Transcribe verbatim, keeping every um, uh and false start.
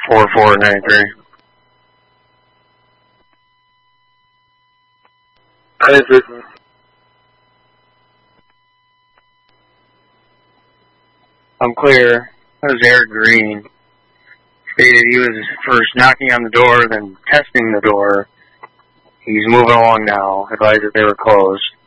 four four nine three. Hi, this I'm clear. That was Eric Green. Stated he was first knocking on the door, then testing the door. He's moving along now. Advised that they were closed.